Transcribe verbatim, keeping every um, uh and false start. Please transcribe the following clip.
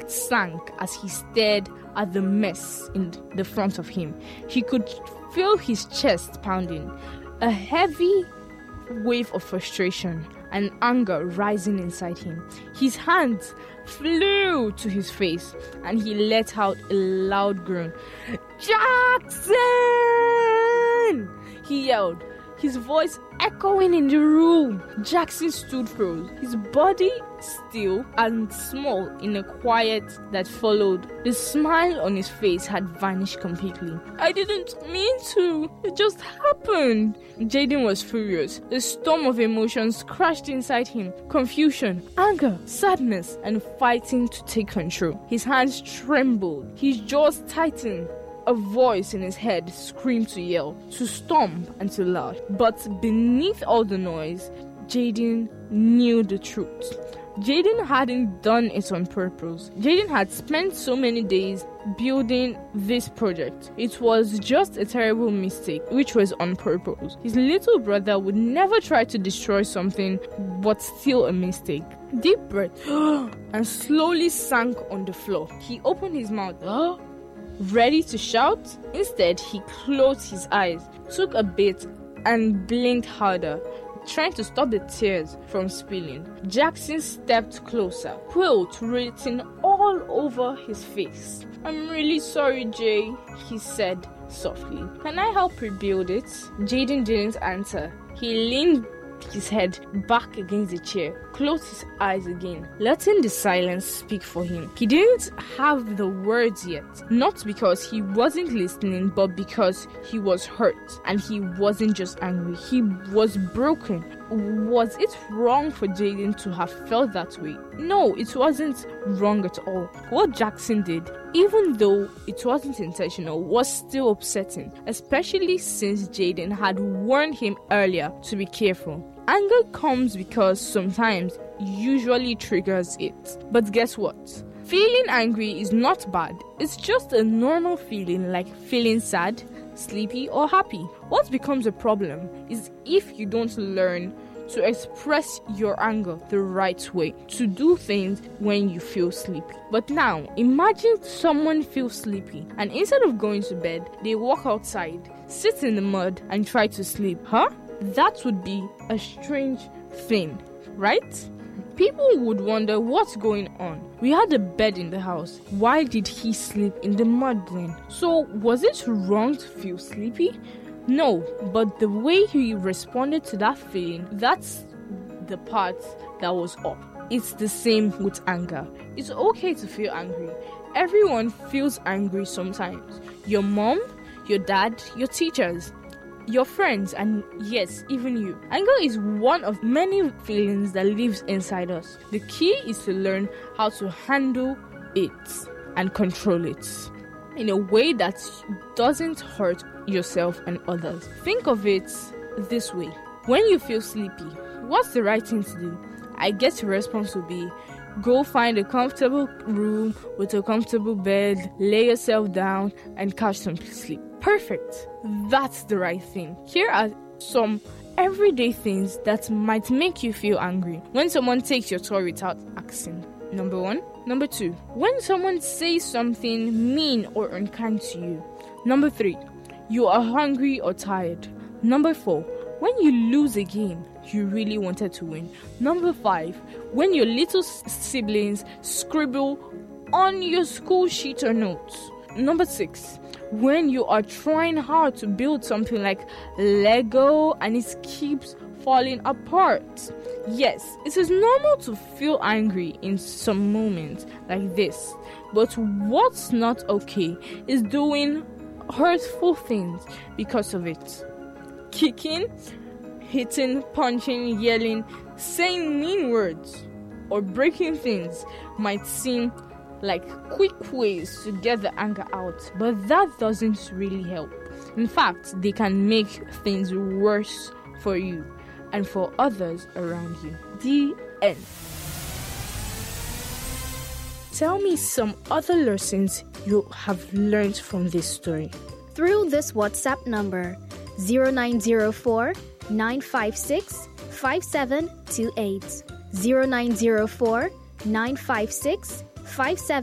heart sank as he stared at the mess in the front of him. He could feel his chest pounding, a heavy wave of frustration and anger rising inside him. His hands flew to his face and he let out a loud groan. "Jackson!" he yelled, his voice echoing in the room. Jackson stood froze, his body still and small in a quiet that followed. The smile on his face had vanished completely. "I didn't mean to. It just happened." Jaden was furious. A storm of emotions crashed inside him. Confusion, anger, sadness, and fighting to take control. His hands trembled. His jaws tightened. A voice in his head screamed to yell, to stomp, and to laugh. But beneath all the noise, Jaden knew the truth. Jaden hadn't done it on purpose. Jaden had spent so many days building this project. It was just a terrible mistake, which was on purpose. His little brother would never try to destroy something, but still a mistake. Deep breath, and slowly sank on the floor. He opened his mouth, ready to shout. Instead, he closed his eyes, took a bit, and blinked harder, trying to stop the tears from spilling. Jackson stepped closer, quilt written all over his face. "I'm really sorry, Jay," he said softly. "Can I help rebuild it?" Jaden didn't answer. He leaned his head back against the chair, closed his eyes again, letting the silence speak for him. He didn't have the words yet, not because he wasn't listening, but because he was hurt, and he wasn't just angry, he was broken. Was it wrong for Jaden to have felt that way? No, it wasn't wrong at all. What Jackson did, even though it wasn't intentional, was still upsetting, especially since Jaden had warned him earlier to be careful. Anger comes because sometimes usually triggers it. But guess what? Feeling angry is not bad. It's just a normal feeling, like feeling sad, sleepy, or happy. What becomes a problem is if you don't learn to express your anger the right way, to do things when you feel sleepy. But now, imagine someone feels sleepy, and instead of going to bed, they walk outside, sit in the mud, and try to sleep. Huh? That would be a strange thing, right? People would wonder what's going on. We had a bed in the house. Why did he sleep in the mud then? So, was it wrong to feel sleepy? No, but the way he responded to that feeling, that's the part that was up. It's the same with anger. It's okay to feel angry. Everyone feels angry sometimes. Your mom, your dad, your teachers, your friends, and yes, even you. Anger is one of many feelings that lives inside us. The key is to learn how to handle it and control it in a way that doesn't hurt yourself and others. Think of it this way. When you feel sleepy, what's the right thing to do? I guess your response will be, go find a comfortable room with a comfortable bed, lay yourself down, and catch some sleep. Perfect. That's the right thing. Here are some everyday things that might make you feel angry. When someone takes your toy without asking. Number one. Number two. When someone says something mean or unkind to you. Number three. You are hungry or tired. Number four. When you lose a game you really wanted to win. Number five. When your little siblings scribble on your school sheet or notes. Number six. When you are trying hard to build something like Lego and it keeps falling apart. Yes, it is normal to feel angry in some moments like this, but what's not okay is doing hurtful things because of it. Kicking, hitting, punching, yelling, saying mean words, or breaking things might seem like quick ways to get the anger out, but that doesn't really help. In fact, they can make things worse for you and for others around you. The end. Tell me some other lessons you have learned from this story. Through this WhatsApp number, zero nine zero four, nine five six, five seven two eight. zero nine zero four, nine five six, five seven